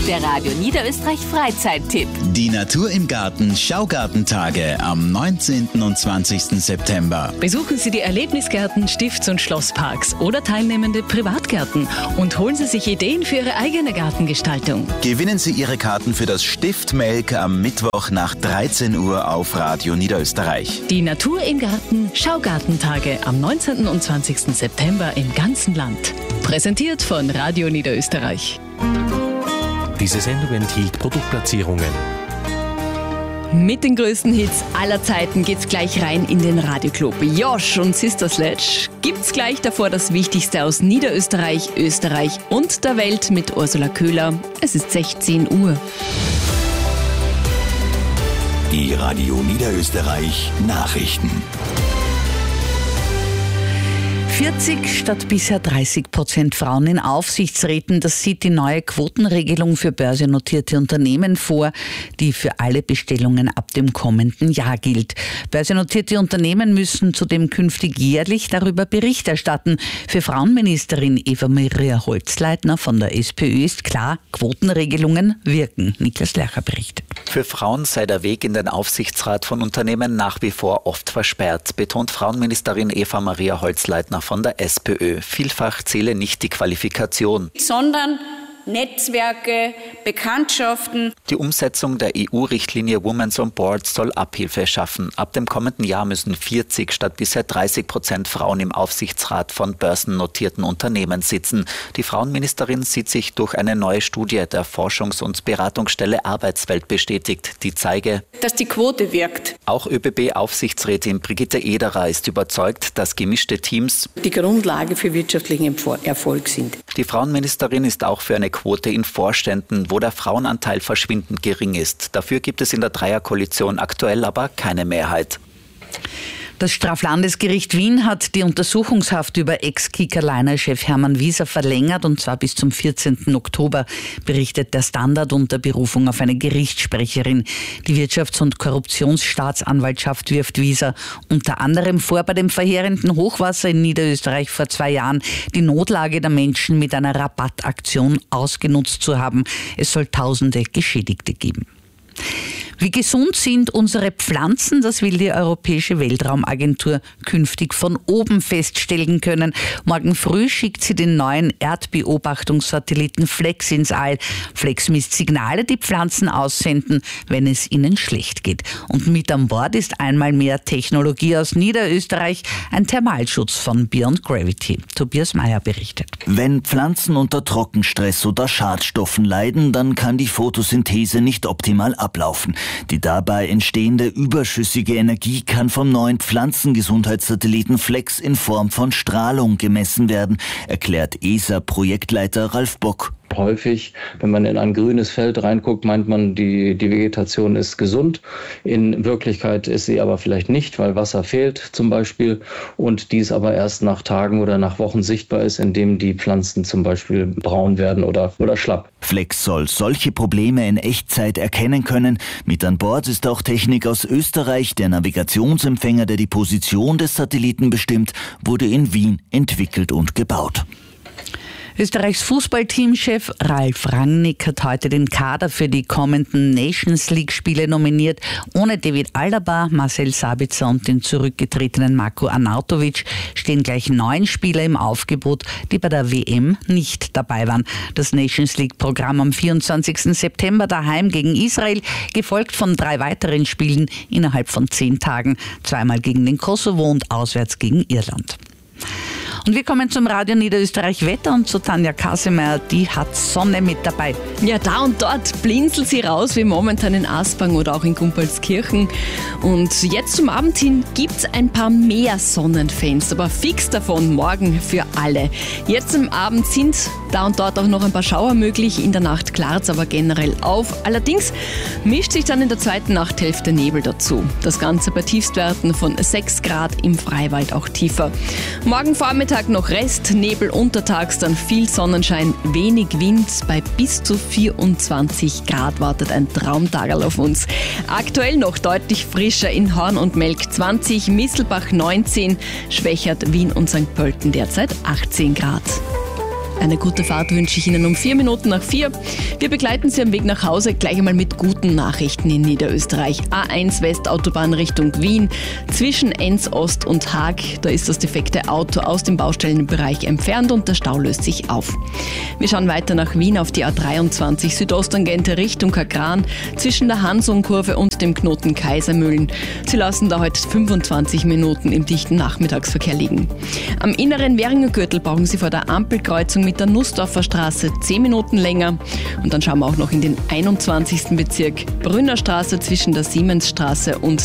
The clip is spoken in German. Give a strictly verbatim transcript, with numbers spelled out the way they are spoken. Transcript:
Der Radio Niederösterreich Freizeittipp. Die Natur im Garten Schaugartentage am neunzehnten und zwanzigsten September. Besuchen Sie die Erlebnisgärten, Stifts- und Schlossparks oder teilnehmende Privatgärten und holen Sie sich Ideen für Ihre eigene Gartengestaltung. Gewinnen Sie Ihre Karten für das Stiftmelk am Mittwoch nach dreizehn Uhr auf Radio Niederösterreich. Die Natur im Garten Schaugartentage am neunzehnten und zwanzigsten September im ganzen Land. Präsentiert von Radio Niederösterreich. Diese Sendung enthielt Produktplatzierungen. Mit den größten Hits aller Zeiten geht's gleich rein in den Radioclub. Josh und Sister Sledge gibt's gleich davor das Wichtigste aus Niederösterreich, Österreich und der Welt mit Ursula Köhler. Es ist sechzehn Uhr. Die Radio Niederösterreich Nachrichten. vierzig statt bisher dreißig Prozent Frauen in Aufsichtsräten, das sieht die neue Quotenregelung für börsennotierte Unternehmen vor, die für alle Bestellungen ab dem kommenden Jahr gilt. Börsennotierte Unternehmen müssen zudem künftig jährlich darüber Bericht erstatten. Für Frauenministerin Eva-Maria Holzleitner von der SPÖ ist klar, Quotenregelungen wirken. Niklas Lercher berichtet. Für Frauen sei der Weg in den Aufsichtsrat von Unternehmen nach wie vor oft versperrt, betont Frauenministerin Eva-Maria Holzleitner von der SPÖ. Vielfach zähle nicht die Qualifikation, sondern Netzwerke, Bekanntschaften. Die Umsetzung der E U-Richtlinie Women on Board soll Abhilfe schaffen. Ab dem kommenden Jahr müssen vierzig statt bisher dreißig Prozent Frauen im Aufsichtsrat von börsennotierten Unternehmen sitzen. Die Frauenministerin sieht sich durch eine neue Studie der Forschungs- und Beratungsstelle Arbeitswelt bestätigt, die zeige, dass die Quote wirkt. Auch ÖBB-Aufsichtsrätin Brigitte Ederer ist überzeugt, dass gemischte Teams die Grundlage für wirtschaftlichen Erfolg sind. Die Frauenministerin ist auch für eine Quote in Vorständen, wo der Frauenanteil verschwindend gering ist. Dafür gibt es in der Dreierkoalition aktuell aber keine Mehrheit. Das Straflandesgericht Wien hat die Untersuchungshaft über Ex-Kicker-Liner-Chef Hermann Wieser verlängert, und zwar bis zum vierzehnten Oktober, berichtet der Standard unter Berufung auf eine Gerichtssprecherin. Die Wirtschafts- und Korruptionsstaatsanwaltschaft wirft Wieser unter anderem vor, bei dem verheerenden Hochwasser in Niederösterreich vor zwei Jahren die Notlage der Menschen mit einer Rabattaktion ausgenutzt zu haben. Es soll tausende Geschädigte geben. Wie gesund sind unsere Pflanzen? Das will die Europäische Weltraumagentur künftig von oben feststellen können. Morgen früh schickt sie den neuen Erdbeobachtungssatelliten Flex ins All. Flex misst Signale, die Pflanzen aussenden, wenn es ihnen schlecht geht. Und mit an Bord ist einmal mehr Technologie aus Niederösterreich, ein Thermalschutz von Beyond Gravity. Tobias Meyer berichtet. Wenn Pflanzen unter Trockenstress oder Schadstoffen leiden, dann kann die Photosynthese nicht optimal ablaufen. Die dabei entstehende überschüssige Energie kann vom neuen Pflanzengesundheitssatelliten Flex in Form von Strahlung gemessen werden, erklärt E S A-Projektleiter Ralf Bock. Häufig, wenn man in ein grünes Feld reinguckt, meint man, die, die Vegetation ist gesund. In Wirklichkeit ist sie aber vielleicht nicht, weil Wasser fehlt zum Beispiel und dies aber erst nach Tagen oder nach Wochen sichtbar ist, indem die Pflanzen zum Beispiel braun werden oder, oder schlapp. Flex soll solche Probleme in Echtzeit erkennen können. Mit an Bord ist auch Technik aus Österreich. Der Navigationsempfänger, der die Position des Satelliten bestimmt, wurde in Wien entwickelt und gebaut. Österreichs Fußballteamchef Ralf Rangnick hat heute den Kader für die kommenden Nations League-Spiele nominiert. Ohne David Alaba, Marcel Sabitzer und den zurückgetretenen Marko Arnautovic stehen gleich neun Spieler im Aufgebot, die bei der W M nicht dabei waren. Das Nations League-Programm am vierundzwanzigsten September daheim gegen Israel, gefolgt von drei weiteren Spielen innerhalb von zehn Tagen. Zweimal gegen den Kosovo und auswärts gegen Irland. Und wir kommen zum Radio Niederösterreich Wetter und zu Tanja Kasemeyer, die hat Sonne mit dabei. Ja, da und dort blinzelt sie raus, wie momentan in Aspang oder auch in Gumpolskirchen. Und jetzt zum Abend hin gibt's ein paar mehr Sonnenfans, aber fix davon morgen für alle. Jetzt am Abend sind da und dort auch noch ein paar Schauer möglich, in der Nacht klart's aber generell auf. Allerdings mischt sich dann in der zweiten Nachthälfte Nebel dazu. Das Ganze bei Tiefstwerten von sechs Grad, im Freiwald auch tiefer. Morgen Vormittag noch Rest, Nebel untertags, dann viel Sonnenschein, wenig Wind. Bei bis zu vierundzwanzig Grad wartet ein Traumtagerl auf uns. Aktuell noch deutlich frischer in Horn und Melk zwanzig, Misselbach neunzehn, Schwächert, Wien und Sankt Pölten derzeit achtzehn Grad. Eine gute Fahrt wünsche ich Ihnen um vier Minuten nach vier. Wir begleiten Sie am Weg nach Hause gleich einmal mit guten Nachrichten in Niederösterreich. A eins Westautobahn Richtung Wien, zwischen Enns Ost und Haag. Da ist das defekte Auto aus dem Baustellenbereich entfernt und der Stau löst sich auf. Wir schauen weiter nach Wien auf die A dreiundzwanzig Südosttangente Richtung Kagran, zwischen der Hansung-Kurve und dem Knoten Kaisermühlen. Sie lassen da heute fünfundzwanzig Minuten im dichten Nachmittagsverkehr liegen. Am inneren Währinger Gürtel brauchen Sie vor der Ampelkreuzung mit der Nussdorfer Straße zehn Minuten länger. Und dann schauen wir auch noch in den einundzwanzigsten Bezirk, Brünner Straße zwischen der Siemensstraße und